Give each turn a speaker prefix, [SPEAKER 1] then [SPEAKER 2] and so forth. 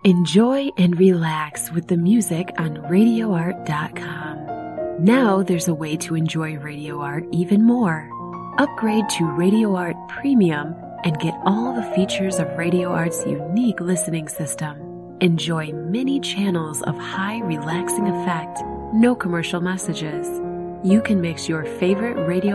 [SPEAKER 1] Enjoy and relax with the music on RadioArt.com. Now there's a way to enjoy Radio Art even more. Upgrade to Radio Art Premium and get all the features of Radio Art's unique listening system. Enjoy many channels of high relaxing effect, no commercial messages. You can mix your favorite Radio